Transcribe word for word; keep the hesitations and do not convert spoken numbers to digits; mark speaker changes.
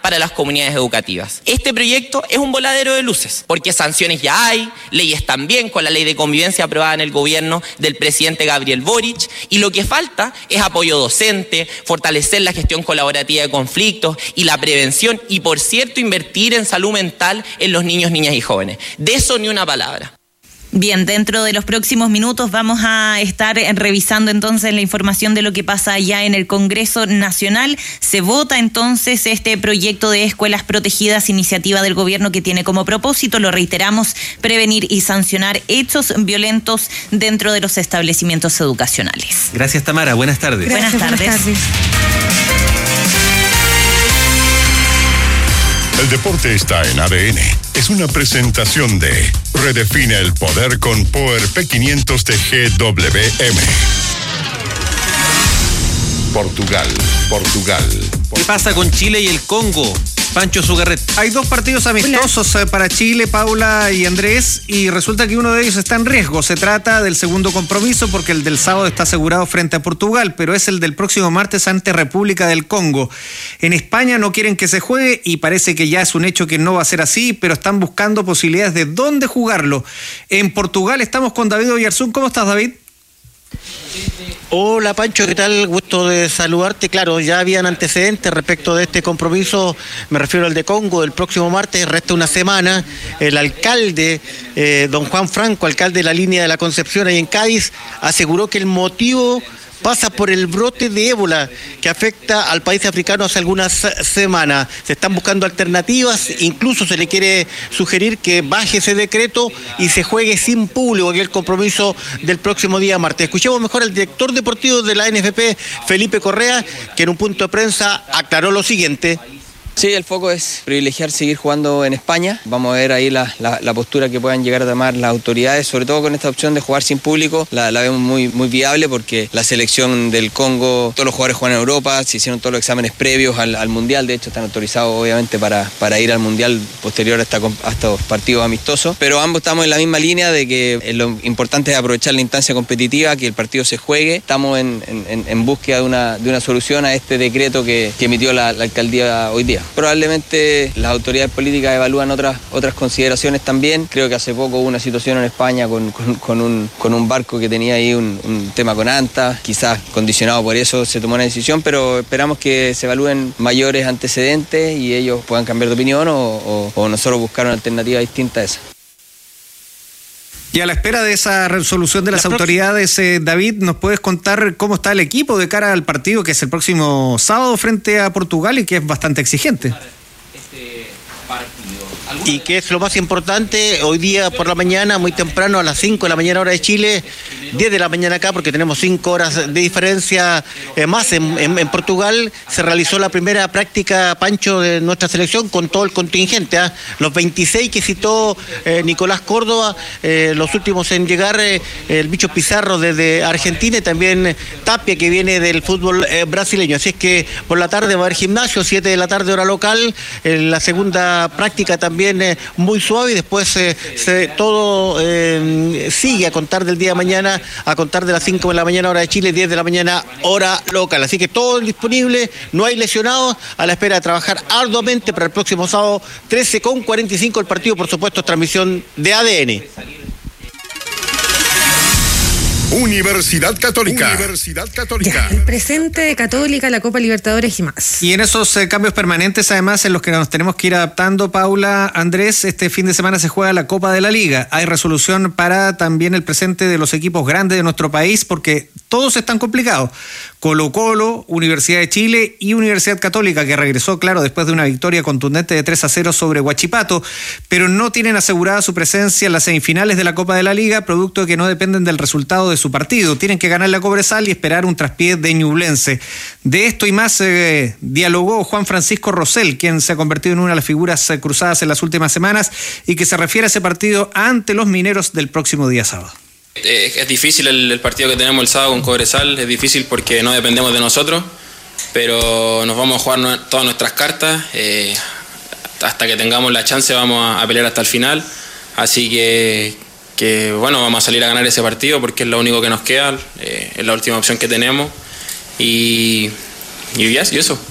Speaker 1: para las comunidades educativas. Este proyecto es un voladero de luces, porque sanciones ya hay, leyes también, con la ley de convivencia aprobada en el gobierno del presidente Gabriel Boric, y lo que falta es apoyo docente, fortalecer la gestión colaborativa de conflictos y la prevención, y por cierto, invertir en salud mental en los niños, niñas y jóvenes. De eso ni una palabra.
Speaker 2: Bien, dentro de los próximos minutos vamos a estar revisando entonces la información de lo que pasa allá en el Congreso Nacional. Se vota entonces este proyecto de escuelas protegidas, iniciativa del gobierno que tiene como propósito, lo reiteramos, prevenir y sancionar hechos violentos dentro de los establecimientos educacionales.
Speaker 3: Gracias, Tamara. Buenas tardes.
Speaker 2: Gracias, buenas tardes. Buenas tardes.
Speaker 4: El deporte está en A D N. Es una presentación de Redefine el poder con Power P quinientos de G W M. Portugal, Portugal.
Speaker 3: ¿Qué pasa con Chile y el Congo? Pancho Zugarret.
Speaker 5: Hay dos partidos amistosos Hola. para Chile, Paula y Andrés, y resulta que uno de ellos está en riesgo. Se trata del segundo compromiso porque el del sábado está asegurado frente a Portugal, pero es el del próximo martes ante República del Congo. En España no quieren que se juegue y parece que ya es un hecho que no va a ser así, pero están buscando posibilidades de dónde jugarlo. En Portugal estamos con David Oyarzún. ¿Cómo estás, David?
Speaker 6: Hola Pancho, ¿qué tal? Gusto de saludarte. Claro, ya habían antecedentes respecto de este compromiso, me refiero al de Congo, el próximo martes, resta una semana. El alcalde, eh, don Juan Franco, alcalde de la línea de la Concepción ahí en Cádiz, aseguró que el motivo pasa por el brote de ébola que afecta al país africano hace algunas semanas. Se están buscando alternativas, incluso se le quiere sugerir que baje ese decreto y se juegue sin público aquel compromiso del próximo día martes. Escuchemos mejor al director deportivo de la N F P, Felipe Correa, que en un punto de prensa aclaró lo siguiente.
Speaker 7: Sí, el foco es privilegiar seguir jugando en España. Vamos a ver ahí la, la, la postura que puedan llegar a tomar las autoridades, sobre todo con esta opción de jugar sin público. La, la vemos muy, muy viable porque la selección del Congo, todos los jugadores juegan en Europa, se hicieron todos los exámenes previos al, al Mundial, de hecho están autorizados obviamente para, para ir al Mundial posterior a, esta, a estos partidos amistosos. Pero ambos estamos en la misma línea de que lo importante es aprovechar la instancia competitiva, que el partido se juegue. Estamos en, en, en búsqueda de una, de una solución a este decreto que, que emitió la, la alcaldía hoy día. Probablemente las autoridades políticas evalúan otras, otras consideraciones también. Creo que hace poco hubo una situación en España con, con, con, un, con un barco que tenía ahí un, un tema con ANTA, quizás condicionado por eso se tomó una decisión, pero esperamos que se evalúen mayores antecedentes y ellos puedan cambiar de opinión o, o, o nosotros buscar una alternativa distinta a esa.
Speaker 5: Y a la espera de esa resolución de las la autoridades, eh, David, ¿nos puedes contar cómo está el equipo de cara al partido que es el próximo sábado frente a Portugal y que es bastante exigente?
Speaker 6: Este partido. Y que es lo más importante, hoy día por la mañana, muy temprano, a las cinco de la mañana hora de Chile, diez de la mañana acá, porque tenemos cinco horas de diferencia eh, más en, en, en Portugal, se realizó la primera práctica, Pancho, de nuestra selección con todo el contingente, ¿eh? Los veintiséis que citó eh, Nicolás Córdoba, eh, los últimos en llegar, eh, el Bicho Pizarro desde Argentina y también Tapia, que viene del fútbol eh, brasileño. Así es que por la tarde va a haber gimnasio, siete de la tarde hora local, eh, la segunda práctica también eh, muy suave y después eh, se, todo eh, sigue a contar del día de mañana, a contar de las cinco de la mañana hora de Chile, diez de la mañana hora local. Así que todo disponible, no hay lesionados, a la espera de trabajar arduamente para el próximo sábado, trece con cuarenta y cinco el partido, por supuesto, transmisión de A D N.
Speaker 4: Universidad Católica. Universidad Católica.
Speaker 8: Ya, el presente de Católica, la Copa Libertadores y más.
Speaker 5: Y en esos eh, cambios permanentes, además, en los que nos tenemos que ir adaptando, Paula, Andrés, este fin de semana se juega la Copa de la Liga. Hay resolución para también el presente de los equipos grandes de nuestro país, porque todos están complicados. Colo-Colo, Universidad de Chile y Universidad Católica, que regresó, claro, después de una victoria contundente de tres a cero sobre Huachipato, pero no tienen asegurada su presencia en las semifinales de la Copa de la Liga, producto de que no dependen del resultado de su partido. Tienen que ganar la Cobresal y esperar un traspié de Ñublense. De esto y más eh, dialogó Juan Francisco Rosell, quien se ha convertido en una de las figuras eh, cruzadas en las últimas semanas y que se refiere a ese partido ante los mineros del próximo día sábado.
Speaker 9: Es difícil el, el partido que tenemos el sábado con Cobresal, es difícil porque no dependemos de nosotros, pero nos vamos a jugar todas nuestras cartas, eh, hasta que tengamos la chance vamos a, a pelear hasta el final, así que, que bueno, vamos a salir a ganar ese partido porque es lo único que nos queda, eh, es la última opción que tenemos y, y, y eso.